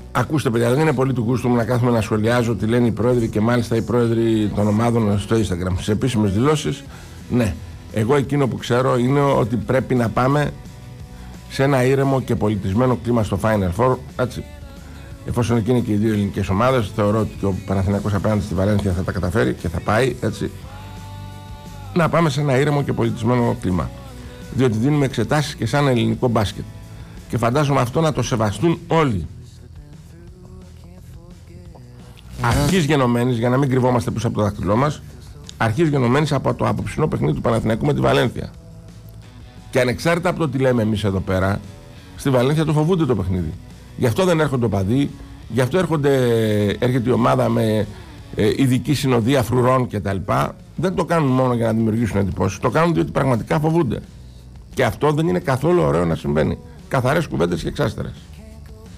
Ακούστε, παιδιά, δεν είναι πολύ του γούστου μου να κάθομαι να σχολιάζω τι λένε οι πρόεδροι και μάλιστα οι πρόεδροι των ομάδων στο Instagram. Στις επίσημες δηλώσεις, ναι. Εγώ εκείνο που ξέρω είναι ότι πρέπει να πάμε σε ένα ήρεμο και πολιτισμένο κλίμα στο Final Four. Έτσι. Εφόσον εκεί είναι και οι δύο ελληνικές ομάδες, θεωρώ ότι και ο Παναθηναϊκός απέναντι στη Βαλένθια θα τα καταφέρει και θα πάει. Έτσι. Να πάμε σε ένα ήρεμο και πολιτισμένο κλίμα. Διότι δίνουμε εξετάσεις και σαν ελληνικό μπάσκετ. Και φαντάζομαι αυτό να το σεβαστούν όλοι. Αρχής γενομένης, για να μην κρυβόμαστε πίσω από το δάχτυλό μας, αρχής γενομένης από το απόψινό παιχνίδι του Παναθηναϊκού με τη Βαλένθια. Και ανεξάρτητα από το τι λέμε εμείς εδώ πέρα, στη Βαλένθια το φοβούνται το παιχνίδι. Γι' αυτό δεν έρχονται οπαδοί, γι' αυτό έρχεται η ομάδα με ειδική συνοδεία φρουρών κτλ. Δεν το κάνουν μόνο για να δημιουργήσουν εντυπώσεις, το κάνουν διότι πραγματικά φοβούνται. Και αυτό δεν είναι καθόλου ωραίο να συμβαίνει. Καθαρές κουβέντες και εξάστερες.